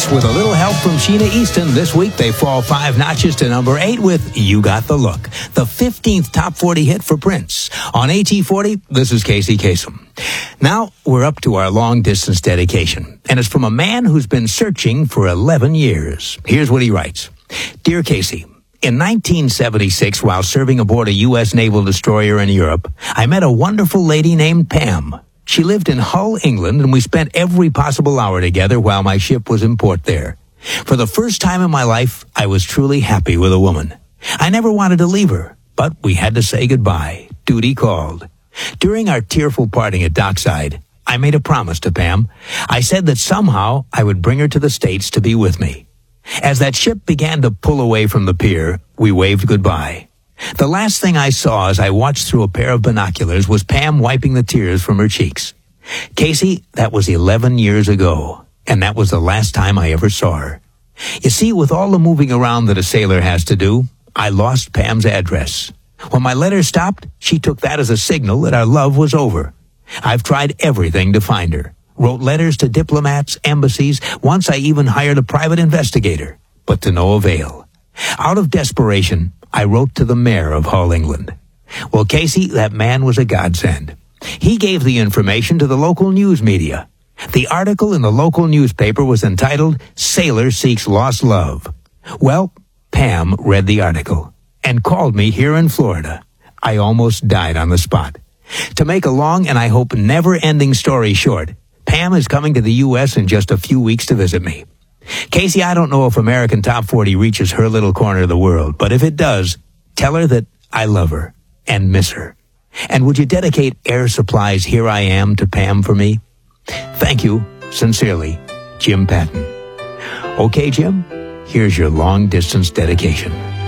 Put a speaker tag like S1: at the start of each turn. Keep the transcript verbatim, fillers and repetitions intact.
S1: with a little help from Sheena Easton. This week they fall five notches to number eight with You Got the Look, the fifteenth top forty hit for Prince. On A T forty, this is Casey Kasem. Now we're up to our long-distance dedication, and it's from a man who's been searching for eleven years. Here's what he writes. Dear Casey, in nineteen seventy-six, while serving aboard a U S naval destroyer in Europe, I met a wonderful lady named Pam. She lived in Hull, England, and we spent every possible hour together while my ship was in port there. For the first time in my life, I was truly happy with a woman. I never wanted to leave her, but we had to say goodbye. Duty called. During our tearful parting at dockside, I made a promise to Pam. I said that somehow I would bring her to the States to be with me. As that ship began to pull away from the pier, we waved goodbye. The last thing I saw as I watched through a pair of binoculars was Pam wiping the tears from her cheeks. Casey, that was eleven years ago, and that was the last time I ever saw her. You see, with all the moving around that a sailor has to do, I lost Pam's address. When my letter stopped, she took that as a signal that our love was over. I've tried everything to find her. Wrote letters to diplomats, embassies. Once I even hired a private investigator, but to no avail. Out of desperation, I wrote to the mayor of Hull, England. Well, Casey, that man was a godsend. He gave the information to the local news media. The article in the local newspaper was entitled, Sailor Seeks Lost Love. Well, Pam read the article and called me here in Florida. I almost died on the spot. To make a long and I hope never-ending story short, Pam is coming to the U S in just a few weeks to visit me. Casey, I don't know if American Top forty reaches her little corner of the world, but if it does, tell her that I love her and miss her. And would you dedicate Air Supply's Here I Am to Pam for me? Thank you, sincerely, Jim Patton. Okay, Jim, here's your long-distance dedication.